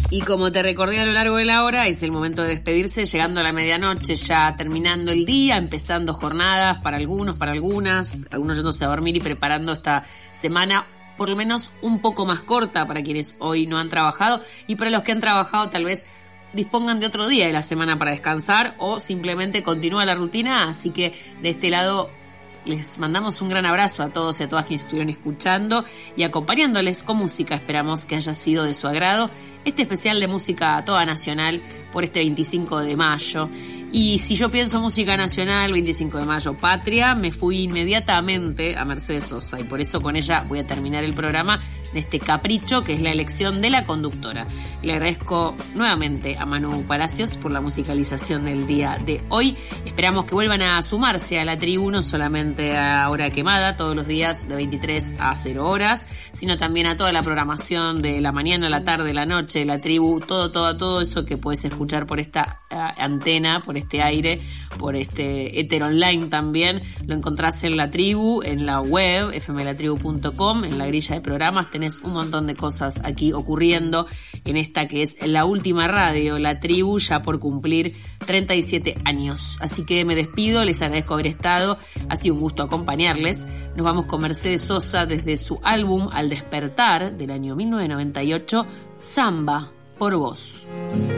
Y como te recordé a lo largo de la hora, es el momento de despedirse, llegando a la medianoche, ya terminando el día, empezando jornadas para algunos, para algunas, algunos yéndose a dormir y preparando esta semana por lo menos un poco más corta para quienes hoy no han trabajado, y para los que han trabajado tal vez dispongan de otro día de la semana para descansar o simplemente continúa la rutina. Así que de este lado les mandamos un gran abrazo a todos y a todas quienes estuvieron escuchando y acompañándoles con música. Esperamos que haya sido de su agrado este especial de música toda nacional por este 25 de mayo. Y si yo pienso música nacional, 25 de mayo, patria, me fui inmediatamente a Mercedes Sosa, y por eso con ella voy a terminar el programa de este capricho que es la elección de la conductora. Le agradezco nuevamente a Manu Palacios por la musicalización del día de hoy. Esperamos que vuelvan a sumarse a la tribu, no solamente a Hora Quemada, todos los días de 23 a 0 horas, sino también a toda la programación de la mañana, la tarde, la noche, la tribu, todo eso que puedes escuchar por esta antena, por este aire, por este éter online también. Lo encontrás en la tribu, en la web, fmlatribu.com, en la grilla de programas. Tenés un montón de cosas aquí ocurriendo en esta que es la última radio, la tribu, ya por cumplir 37 años. Así que me despido, les agradezco haber estado, ha sido un gusto acompañarles. Nos vamos con Mercedes Sosa desde su álbum Al Despertar del año 1998, Samba por Vos.